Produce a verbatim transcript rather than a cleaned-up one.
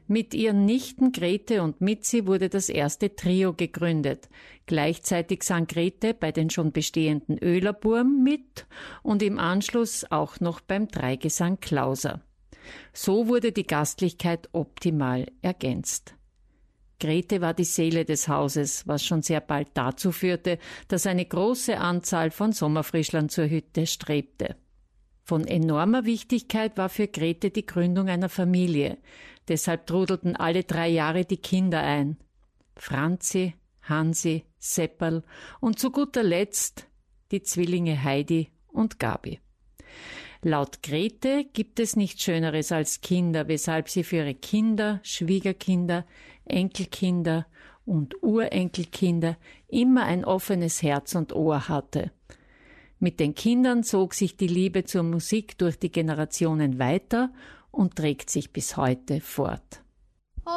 Mit ihren Nichten Grete und Mitzi wurde das erste Trio gegründet. Gleichzeitig sang Grete bei den schon bestehenden Oehler-Buben mit und im Anschluss auch noch beim Dreigesang Klauser. So wurde die Gastlichkeit optimal ergänzt. Grete war die Seele des Hauses, was schon sehr bald dazu führte, dass eine große Anzahl von Sommerfrischlern zur Hütte strebte. Von enormer Wichtigkeit war für Grete die Gründung einer Familie. Deshalb trudelten alle drei Jahre die Kinder ein. Franzi, Hansi, Sepperl und zu guter Letzt die Zwillinge Heidi und Gabi. Laut Grete gibt es nichts Schöneres als Kinder, weshalb sie für ihre Kinder, Schwiegerkinder, Enkelkinder und Urenkelkinder immer ein offenes Herz und Ohr hatte. Mit den Kindern zog sich die Liebe zur Musik durch die Generationen weiter und trägt sich bis heute fort.